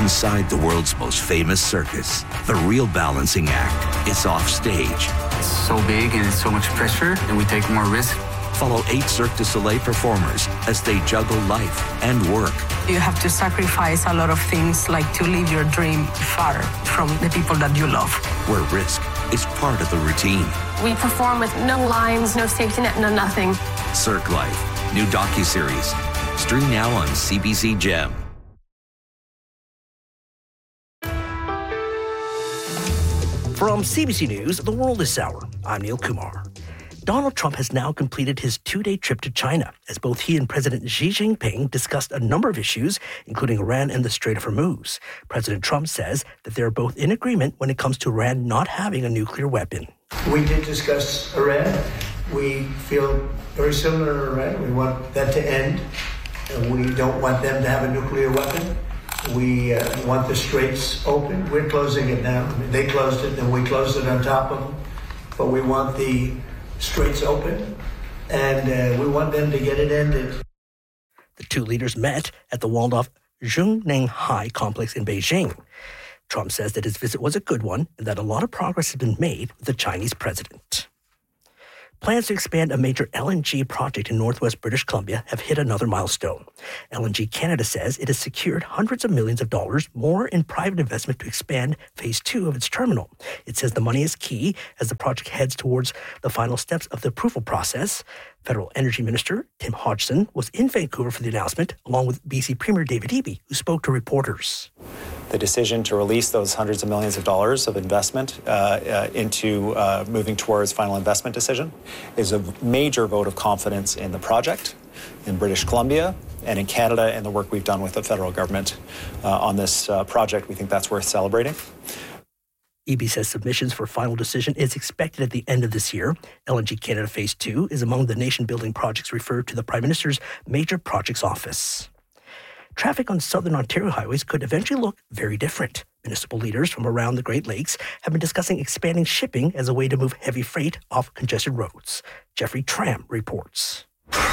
Inside the world's most famous circus, the real balancing act is off stage. It's so big and it's so much pressure, and we take more risk. Follow 8 Cirque du Soleil performers as they juggle life and work. You have to sacrifice a lot of things, like to live your dream far from the people that you love. Where risk is part of the routine. We perform with no lines, no safety net, no nothing. Cirque Life, new docuseries. Stream now on CBC Gem. From CBC News, The World this hour, I'm Neil Kumar. Donald Trump has now completed his 2-day trip to China, as both he and President Xi Jinping discussed a number of issues, including Iran and the Strait of Hormuz. President Trump says that they're both in agreement when it comes to Iran not having a nuclear weapon. We did discuss Iran. We feel very similar to Iran. We want that to end. We don't want them to have a nuclear weapon. We want the straits open. We're closing it now. They closed it, and we closed it on top of them. But we want the straits open, and we want them to get it ended. The two leaders met at the walled-off Zhongnanhai complex in Beijing. Trump says that his visit was a good one and that a lot of progress has been made with the Chinese president. Plans to expand a major LNG project in northwest British Columbia have hit another milestone. LNG Canada says it has secured hundreds of millions of dollars more in private investment to expand Phase 2 of its terminal. It says the money is key as the project heads towards the final steps of the approval process. Federal Energy Minister Tim Hodgson was in Vancouver for the announcement, along with BC Premier David Eby, who spoke to reporters. The decision to release those hundreds of millions of dollars of investment into moving towards final investment decision is a major vote of confidence in the project, in British Columbia, and in Canada, and the work we've done with the federal government on this project. We think that's worth celebrating. Eby says submissions for final decision is expected at the end of this year. LNG Canada Phase 2 is among the nation-building projects referred to the Prime Minister's Major Projects Office. Traffic on southern Ontario highways could eventually look very different. Municipal leaders from around the Great Lakes have been discussing expanding shipping as a way to move heavy freight off congested roads. Jeffrey Tram reports.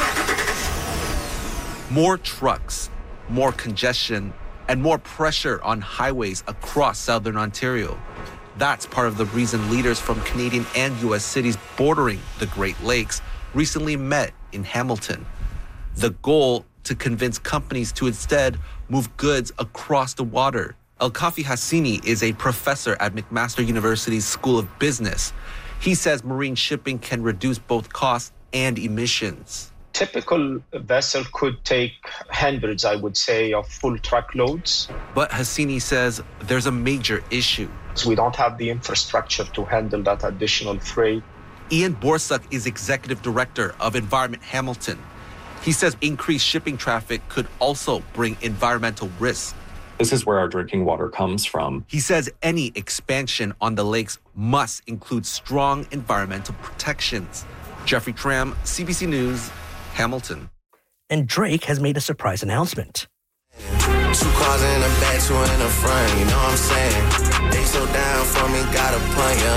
More trucks, more congestion, and more pressure on highways across southern Ontario. That's part of the reason leaders from Canadian and U.S. cities bordering the Great Lakes recently met in Hamilton. The goal, to convince companies to instead move goods across the water. Elkafi Hassini is a professor at McMaster University's School of Business. He says marine shipping can reduce both costs and emissions. Typical vessel could take hundreds, I would say, of full truckloads. But Hassini says there's a major issue. So we don't have the infrastructure to handle that additional freight. Ian Borsuk is executive director of Environment Hamilton. He says increased shipping traffic could also bring environmental risks. This is where our drinking water comes from. He says any expansion on the lakes must include strong environmental protections. Jeffrey Tram, CBC News, Hamilton. And Drake has made a surprise announcement. 2 cars in the back, 2 in the front, you know what I'm saying? They so down for me, got a point, you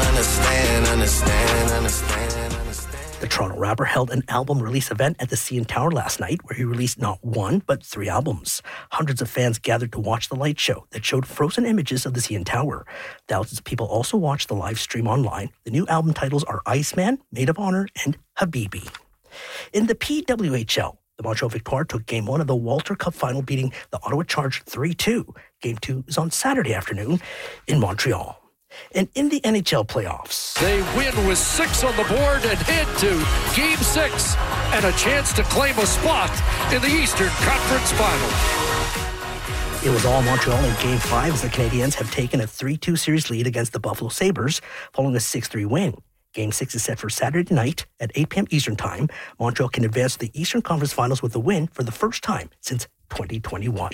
understand. The Toronto rapper held an album release event at the CN Tower last night where he released not 1, but 3 albums. Hundreds of fans gathered to watch the light show that showed frozen images of the CN Tower. Thousands of people also watched the live stream online. The new album titles are Iceman, Maid of Honor, and Habibi. In the PWHL, the Montreal Victoire took Game 1 of the Walter Cup final, beating the Ottawa Charge 3-2. Game 2 is on Saturday afternoon in Montreal. And in the NHL playoffs, they win with 6 on the board and head to Game 6 and a chance to claim a spot in the Eastern Conference Final. It was all Montreal in Game 5 as the Canadiens have taken a 3-2 series lead against the Buffalo Sabres following a 6-3 win. Game 6 is set for Saturday night at 8 p.m. Eastern Time. Montreal can advance to the Eastern Conference Finals with a win for the first time since 2021.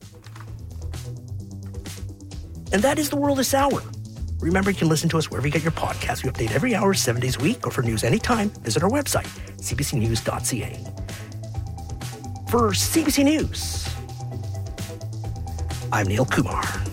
And that is The World this hour. Remember, you can listen to us wherever you get your podcasts. We update every hour, 7 days a week, or for news anytime, visit our website, cbcnews.ca. For CBC News, I'm Neil Kumar.